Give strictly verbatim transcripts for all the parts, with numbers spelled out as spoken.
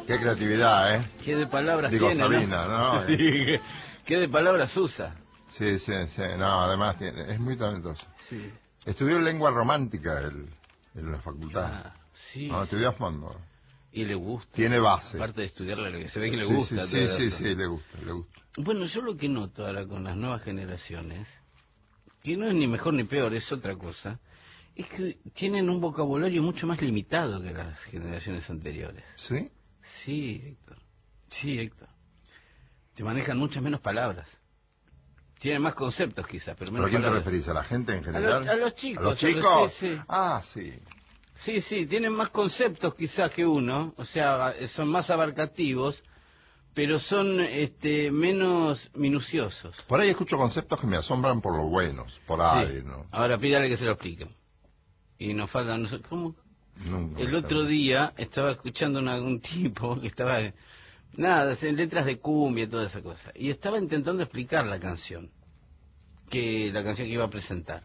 Qué creatividad, ¿eh? Qué de palabras Digo, tiene, Sabina, ¿no? ¿no? Sí, qué, qué de palabras usa. Sí, sí, sí. No, además tiene, es muy talentoso. Sí. Estudió lengua romántica él, en la facultad. Ah, sí, No, sí. estudió a fondo. Y le gusta. Tiene base. Aparte de estudiarle, lo que se ve que le Sí, gusta. sí, sí, sí, eso. sí, le gusta, le gusta. Bueno, yo lo que noto ahora con las nuevas generaciones, que no es ni mejor ni peor, es otra cosa, es que tienen un vocabulario mucho más limitado que las generaciones anteriores. ¿Sí? Sí, Héctor. Sí, Héctor. Te manejan muchas menos palabras. Tienen más conceptos quizás, pero ¿Pero menos a quién te palabras. referís? ¿A la gente en A general? los, a los chicos. ¿A los a los- chicos? sí, sí. Ah, sí. Sí, sí, tienen más conceptos quizás que uno, o sea, son más abarcativos, pero son este, menos minuciosos. Por ahí escucho conceptos que me asombran por lo buenos, por ahí, Sí. ¿no? Ahora pídale que se lo expliquen. Y nos faltan... no sé, ¿Cómo? Nunca El me otro sale. día estaba escuchando a un tipo que estaba... Nada, en letras de cumbia y toda esa cosa. Y estaba intentando explicar la canción, que la canción que iba a presentar.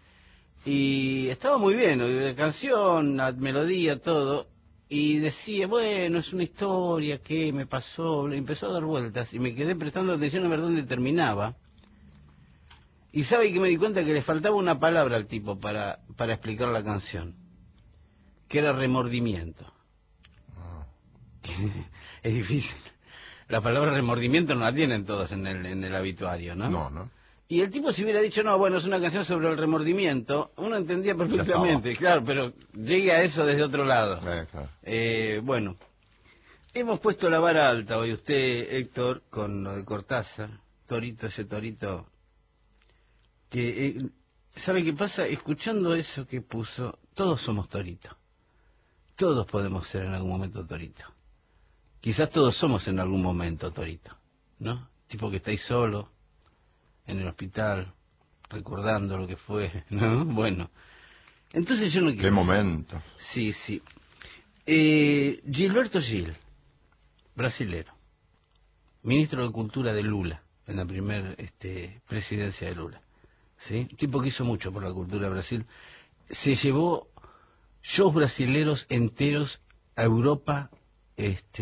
Y estaba muy bien, la canción, la melodía, todo. Y decía, bueno, es una historia que me pasó. Le empezó a dar vueltas y me quedé prestando atención a ver dónde terminaba. Y sabe que me di cuenta que le faltaba una palabra al tipo para, para explicar la canción, que era remordimiento. Ah. Es difícil. La palabra remordimiento no la tienen todos en el, en el habituario, ¿no? No, ¿no? Y el tipo si hubiera dicho, no, bueno, es una canción sobre el remordimiento, uno entendía perfectamente, claro, pero llegue a eso desde otro lado. Eh, claro. Eh, bueno, hemos puesto la vara alta hoy, usted, Héctor, con lo de Cortázar, Torito, ese Torito, que, eh, ¿sabe qué pasa? Escuchando eso que puso, todos somos Torito. Todos podemos ser en algún momento Torito. Quizás todos somos en algún momento Torito, ¿no? Tipo que estáis solo, en el hospital, recordando lo que fue, ¿no? Bueno, entonces yo no quiero... Qué momento. Sí, sí. Eh, Gilberto Gil, brasilero, ministro de Cultura de Lula, en la primera este, presidencia de Lula, ¿sí? Un tipo que hizo mucho por la cultura de Brasil. Se llevó shows brasileros enteros a Europa, este